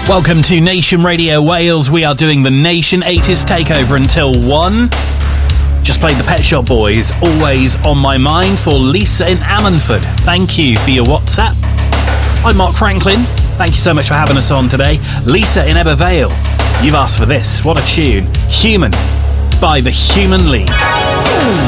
Welcome to Nation Radio Wales. We are doing the Nation 80s takeover until 1. Just played the Pet Shop Boys, Always on My Mind, for Lisa in Ammanford. Thank you for your WhatsApp. I'm Mark Franklin. Thank you so much for having us on today. Lisa in Ebbw Vale, you've asked for this. What a tune. Human. It's by the Human League.